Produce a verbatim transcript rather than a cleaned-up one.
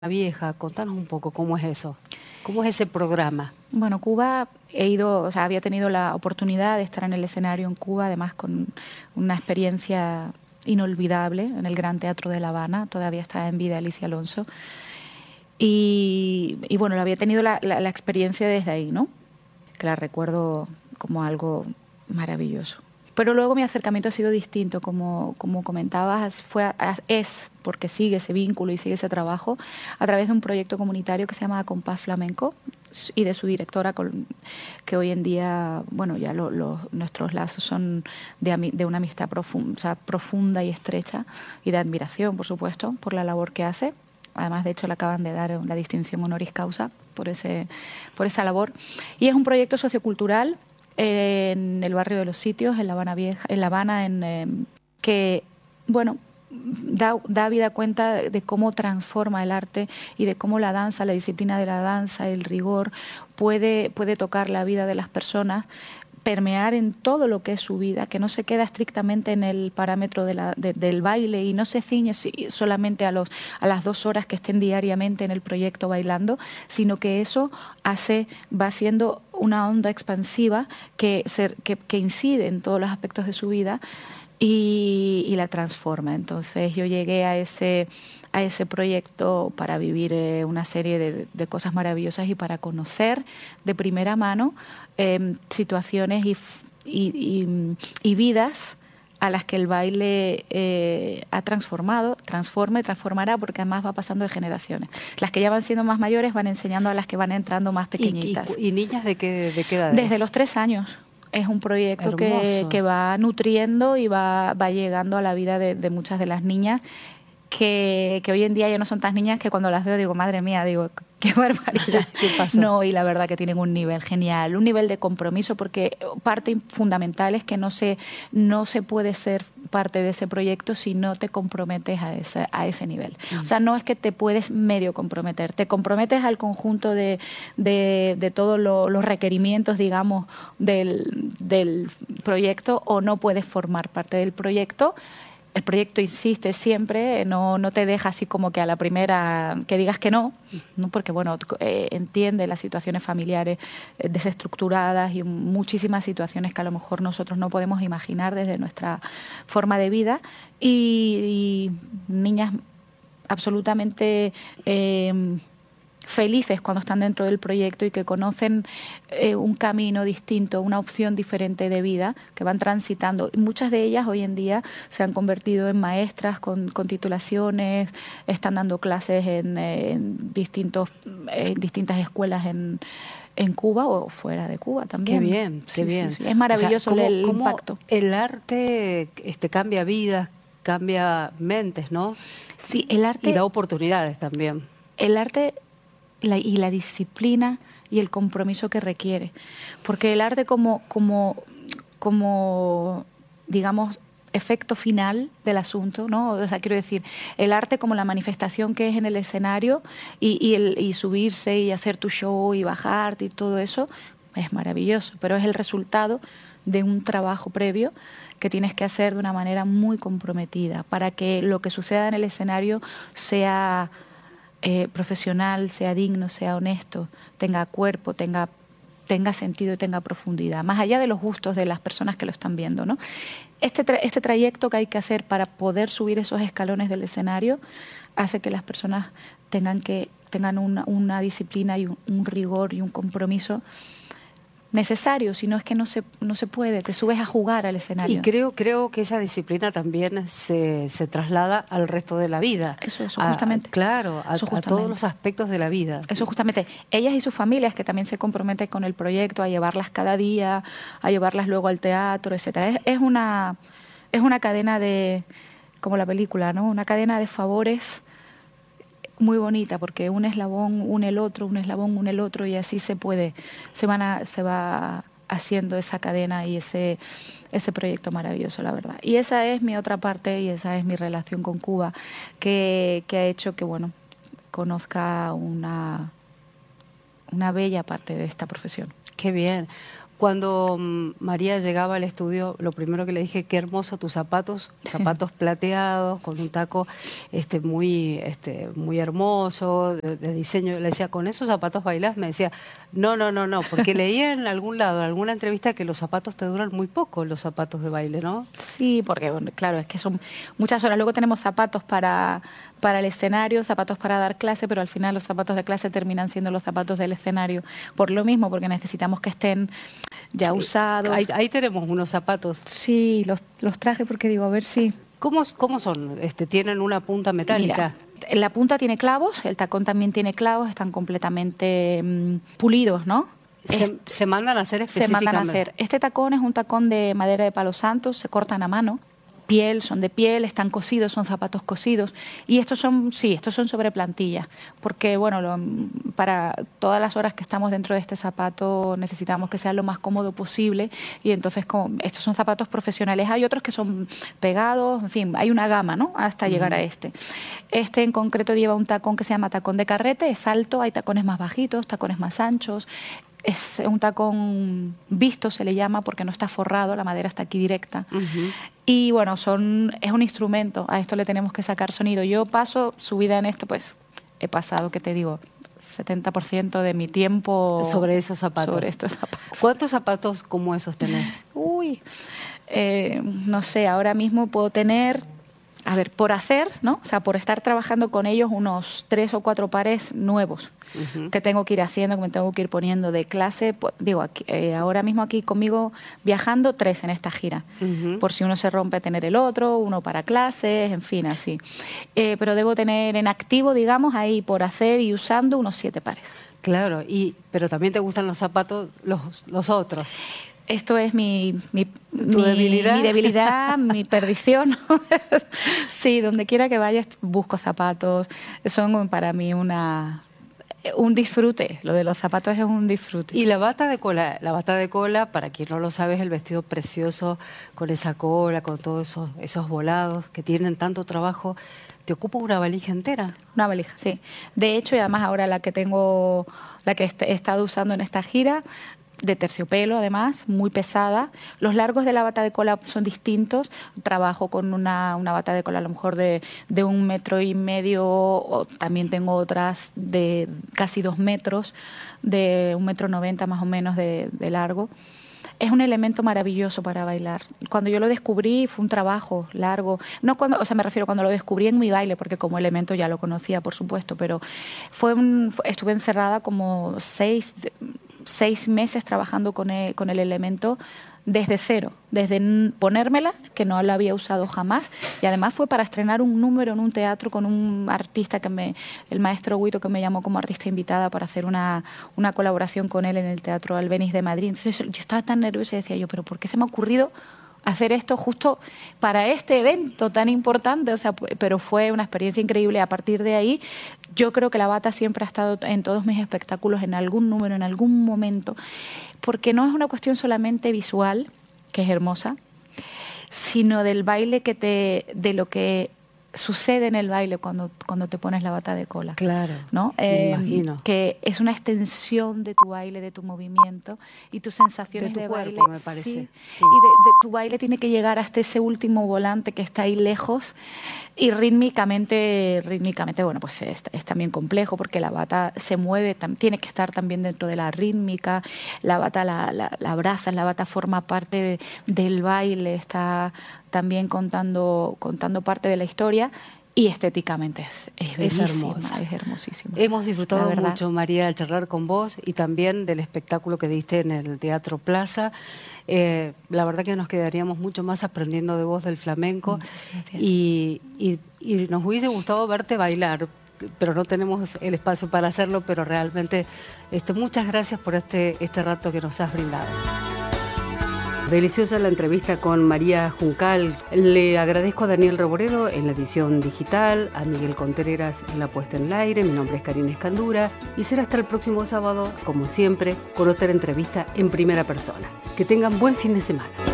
Vieja, contanos un poco cómo es eso, cómo es ese programa. Bueno, Cuba, he ido, o sea, había tenido la oportunidad de estar en el escenario en Cuba, además con una experiencia inolvidable en el Gran Teatro de La Habana, todavía está en vida Alicia Alonso. Y, y bueno, había tenido la, la, la experiencia desde ahí, ¿no? Que la recuerdo como algo maravilloso. Pero luego mi acercamiento ha sido distinto, como, como comentabas, fue, es, porque sigue ese vínculo y sigue ese trabajo, a través de un proyecto comunitario que se llama Compás Flamenco y de su directora, que hoy en día, bueno, ya lo, lo, nuestros lazos son de, de una amistad profunda, o sea, profunda y estrecha, y de admiración, por supuesto, por la labor que hace. Además, de hecho, le acaban de dar la distinción honoris causa por, ese, por esa labor. Y es un proyecto sociocultural en el barrio de Los Sitios, en La Habana Vieja, en La Habana, en, eh, que, bueno, da, da vida cuenta de cómo transforma el arte y de cómo la danza, la disciplina de la danza, el rigor, puede, puede tocar la vida de las personas, permear en todo lo que es su vida, que no se queda estrictamente en el parámetro de la, de, del baile y no se ciñe solamente a, los, a las dos horas que estén diariamente en el proyecto bailando, sino que eso hace, va haciendo una onda expansiva que, se, que, que incide en todos los aspectos de su vida y, y la transforma. Entonces yo llegué a ese, a ese proyecto para vivir eh, una serie de, de cosas maravillosas y para conocer de primera mano eh, situaciones y, y, y, y vidas a las que el baile eh, ha transformado, transforma y transformará, porque además va pasando de generaciones. Las que ya van siendo más mayores van enseñando a las que van entrando más pequeñitas. ¿Y, y, y niñas de qué, de qué edad? Desde los tres años. Es un proyecto que, que va nutriendo y va, va llegando a la vida de, de muchas de las niñas que, que hoy en día ya no son tan niñas que cuando las veo digo, madre mía, digo, qué barbaridad. ¿Qué pasó? No, y la verdad que tienen un nivel genial, un nivel de compromiso, porque parte fundamental es que no se, no se puede ser parte de ese proyecto si no te comprometes a ese, a ese nivel. Mm. O sea, no es que te puedes medio comprometer, te comprometes al conjunto de, de, de todos lo, los requerimientos, digamos, del, del proyecto, o no puedes formar parte del proyecto. El proyecto insiste siempre, no, no te deja así como que a la primera que digas que no, ¿no? Porque bueno, eh, entiende las situaciones familiares eh, desestructuradas y muchísimas situaciones que a lo mejor nosotros no podemos imaginar desde nuestra forma de vida, y, y niñas absolutamente eh, felices cuando están dentro del proyecto y que conocen eh, un camino distinto, una opción diferente de vida que van transitando. Y muchas de ellas hoy en día se han convertido en maestras con, con titulaciones, están dando clases en, en, distintos, en distintas escuelas en, en Cuba o fuera de Cuba también. Qué bien, qué sí, bien. Sí, sí. Es maravilloso, o sea, ¿cómo, el cómo impacto. El arte este, cambia vidas, cambia mentes, ¿no? Sí, el arte... Y da oportunidades también. El arte... La, y la disciplina y el compromiso que requiere. Porque el arte como, como, como digamos, efecto final del asunto, ¿no? O sea, quiero decir, el arte como la manifestación que es en el escenario y, y, el, y subirse y hacer tu show y bajarte y todo eso, es maravilloso, pero es el resultado de un trabajo previo que tienes que hacer de una manera muy comprometida para que lo que suceda en el escenario sea... Eh, profesional, sea digno, sea honesto, tenga cuerpo, tenga, tenga sentido y tenga profundidad, más allá de los gustos de las personas que lo están viendo, ¿no? Este, tra este trayecto que hay que hacer para poder subir esos escalones del escenario hace que las personas tengan, que, tengan una, una disciplina y un, un rigor y un compromiso necesario, si no es que no se, no se puede, te subes a jugar al escenario. Y creo, creo que esa disciplina también se, se traslada al resto de la vida. Eso, eso justamente. A, claro, a, eso justamente. a todos los aspectos de la vida. Eso justamente. Ellas y sus familias que también se comprometen con el proyecto, a llevarlas cada día, a llevarlas luego al teatro, etcétera. Es, es una, es una cadena de, como la película, ¿no? Una cadena de favores muy bonita, porque un eslabón une el otro, un eslabón une el otro, y así se puede, se van a, se va haciendo esa cadena y ese, ese proyecto maravilloso, la verdad. Y esa es mi otra parte y esa es mi relación con Cuba, que, que ha hecho que, bueno, conozca una, una bella parte de esta profesión. Qué bien. Cuando um, María llegaba al estudio, lo primero que le dije, qué hermoso tus zapatos, zapatos plateados, con un taco este, muy, este, muy hermoso, de, de diseño. Le decía, ¿con esos zapatos bailás? Me decía, no, no, no, no, porque leía en algún lado, en alguna entrevista, que los zapatos te duran muy poco, los zapatos de baile, ¿no? Sí, porque bueno, claro, es que son muchas horas. Luego tenemos zapatos para, para el escenario, zapatos para dar clase, pero al final los zapatos de clase terminan siendo los zapatos del escenario. Por lo mismo, porque necesitamos que estén ya usados. Ahí, ahí tenemos unos zapatos. Sí, los, los traje porque digo, a ver si... ¿Cómo, cómo son? Este, ¿Tienen una punta metálica? Mira, la punta tiene clavos, el tacón también tiene clavos, están completamente mmm, pulidos, ¿no? Se, es, se mandan a hacer específicamente. Se mandan a hacer. Este tacón es un tacón de madera de palo santo, se cortan a mano, piel, son de piel, están cosidos, son zapatos cosidos. Y estos son, sí, estos son sobre plantilla, porque bueno, lo, para todas las horas que estamos dentro de este zapato necesitamos que sea lo más cómodo posible, y entonces como, estos son zapatos profesionales. Hay otros que son pegados, en fin, hay una gama, ¿no?, hasta uh-huh. llegar a este. Este en concreto lleva un tacón que se llama tacón de carrete, es alto, hay tacones más bajitos, tacones más anchos. Es un tacón visto, se le llama, porque no está forrado, la madera está aquí directa. Uh-huh. Y bueno, son, es un instrumento, a esto le tenemos que sacar sonido. Yo paso subida en esto, pues he pasado, ¿qué te digo?, setenta por ciento de mi tiempo sobre esos zapatos. Sobre estos zapatos. ¿Cuántos zapatos como esos tenés? Uy, eh, no sé, ahora mismo puedo tener... A ver, por hacer, ¿no? O sea, por estar trabajando con ellos, unos tres o cuatro pares nuevos uh-huh. que tengo que ir haciendo, que me tengo que ir poniendo de clase. Pues, digo, aquí, eh, ahora mismo aquí conmigo viajando, tres en esta gira. Uh-huh. Por si uno se rompe, tener el otro, uno para clases, en fin, así. Eh, pero debo tener en activo, digamos, ahí por hacer y usando unos siete pares. Claro, y pero también te gustan los zapatos, los, los otros. Esto es mi, mi, mi debilidad, mi, debilidad, mi perdición. Sí, donde quiera que vaya busco zapatos. Son para mí una, un disfrute. Lo de los zapatos es un disfrute. Y la bata de cola, la bata de cola, para quien no lo sabe, es el vestido precioso con esa cola, con todos esos, esos volados que tienen tanto trabajo. ¿Te ocupa una valija entera? Una valija, sí. De hecho, y además ahora la que tengo, la que he estado usando en esta gira, de terciopelo además, muy pesada. Los largos de la bata de cola son distintos. Trabajo con una, una bata de cola a lo mejor de, de un metro y medio, o también tengo otras de casi dos metros, de un metro noventa más o menos de, de largo. Es un elemento maravilloso para bailar. Cuando yo lo descubrí fue un trabajo largo. No cuando, o sea, me refiero cuando lo descubrí en mi baile, porque como elemento ya lo conocía, por supuesto, pero fue un, estuve encerrada como seis... seis meses trabajando con el, con el elemento desde cero, desde ponérmela, que no la había usado jamás, y además fue para estrenar un número en un teatro con un artista, que me, el maestro Huito, que me llamó como artista invitada para hacer una, una colaboración con él en el Teatro Albéniz de Madrid. Entonces yo estaba tan nerviosa y decía yo, pero ¿por qué se me ha ocurrido hacer esto justo para este evento tan importante? O sea, pero fue una experiencia increíble. A partir de ahí, yo creo que la bata siempre ha estado en todos mis espectáculos, en algún número, en algún momento, porque no es una cuestión solamente visual, que es hermosa, sino del baile, que te, de lo que sucede en el baile cuando, cuando te pones la bata de cola. Claro, ¿no? me eh, imagino. Que es una extensión de tu baile, de tu movimiento y tus sensaciones de, tu de cuerpo, baile. Me parece. Sí. Sí. Y de, de tu baile tiene que llegar hasta ese último volante que está ahí lejos, y rítmicamente, rítmicamente bueno, pues es, es también complejo, porque la bata se mueve, tam, tiene que estar también dentro de la rítmica, la bata la, la, la abrazas, la bata forma parte de, del baile, está también contando, contando parte de la historia, y estéticamente es, es bellísima, es hermosa, es hermosísima. Hemos disfrutado mucho, María, al charlar con vos, y también del espectáculo que diste en el Teatro Plaza. Eh, la verdad que nos quedaríamos mucho más aprendiendo de vos del flamenco, y, y, y nos hubiese gustado verte bailar, pero no tenemos el espacio para hacerlo. Pero realmente este, muchas gracias por este, este rato que nos has brindado. Deliciosa la entrevista con María Juncal. Le agradezco a Daniel Reboredo en la edición digital, a Miguel Contreras en la puesta en el aire. Mi nombre es Karina Escandura y será hasta el próximo sábado, como siempre, con otra entrevista en primera persona. Que tengan buen fin de semana.